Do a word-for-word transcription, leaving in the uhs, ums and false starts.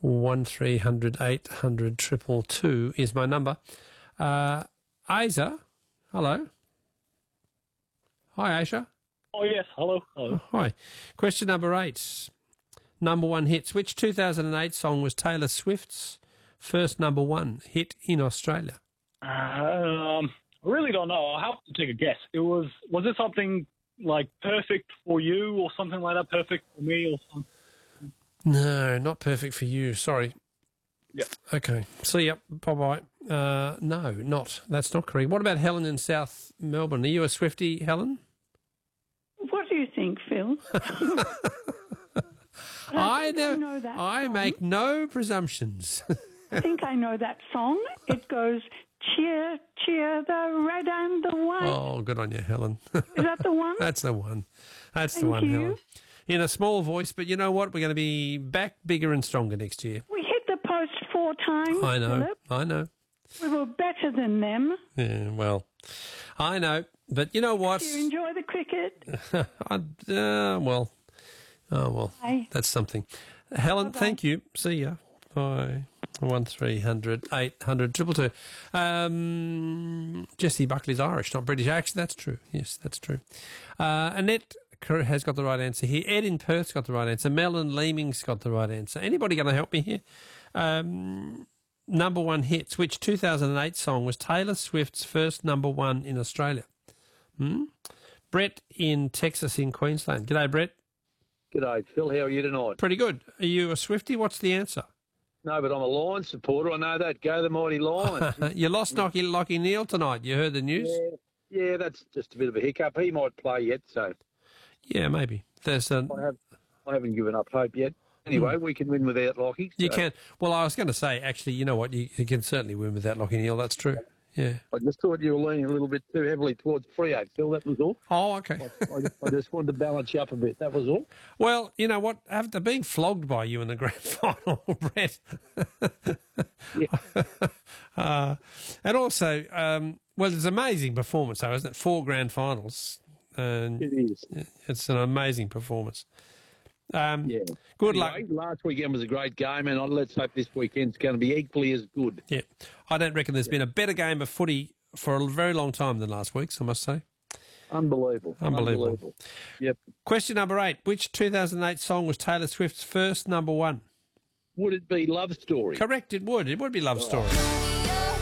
one three hundred eight hundred triple two is my number. Uh, Asia, hello. Hi, Asia. Oh, yes. Hello. Hello. Oh, hi. Question number eight. Number one hits. Which two thousand eight song was Taylor Swift's first number one hit in Australia? Um, I really don't know. I'll have to take a guess. It was, was it something like Perfect for You or something like that? Perfect for Me or something? No, not Perfect for You. Sorry. Yep. Okay. See ya. Bye-bye. Uh, no, not. That's not correct. What about Helen in South Melbourne? Are you a Swiftie, Helen? What do you think, Phil? I, I know, know that I song. make no presumptions. I think I know that song. It goes, cheer, cheer, the red and the white. Oh, good on you, Helen. Is that the one? That's the one. That's Thank the one, you. Helen. In a small voice, but you know what? We're going to be back bigger and stronger next year. We hit the post four times, I know. Philip. I know. We were better than them. Yeah, well, I know. But you know what? Do you enjoy the cricket? I, uh, well, oh, well, Bye. that's something. Helen, Bye-bye. thank you. See ya. Bye. One three hundred eight hundred triple two. Um, Jesse Buckley's Irish, not British. Actually, that's true. Yes, that's true. Uh, Annette has got the right answer here. Ed in Perth's got the right answer. Mel in Leaming's got the right answer. Anybody going to help me here? Um, number one hits. Which two thousand eight song was Taylor Swift's first number one in Australia? Hmm? Brett in Texas in Queensland. G'day, Brett. G'day, Phil. How are you tonight? Pretty good. Are you a Swiftie? What's the answer? No, but I'm a Lions supporter. I know that. Go the mighty Lions. You lost Lockie, Lockie Neal tonight. You heard the news? yeah, yeah, that's just a bit of a hiccup. He might play yet, so Yeah, maybe. There's a, I, have, I haven't given up hope yet. Anyway, we can win without Lockie. So you can. Well, I was going to say, actually, you know what? You, you can certainly win without Lockie Neal. That's true. Yeah. I just thought you were leaning a little bit too heavily towards Freo, Phil. That was all. Oh, okay. I, I just wanted to balance you up a bit. That was all. Well, you know what? After being flogged by you in the grand final, Brett, Yeah. uh, and also, um, well, it's an amazing performance, though, isn't it? Four grand finals, and It is. it's an amazing performance. Um, Yeah. Good Anyway, luck. Last weekend was a great game, and let's hope this weekend's going to be equally as good. Yeah, I don't reckon there's been a better game of footy for a very long time than last week's, I must say. Unbelievable. Unbelievable. Unbelievable. Yep. Question number eight. Which two thousand eight song was Taylor Swift's first number one? Would it be Love Story? Correct, it would. It would be Love Story.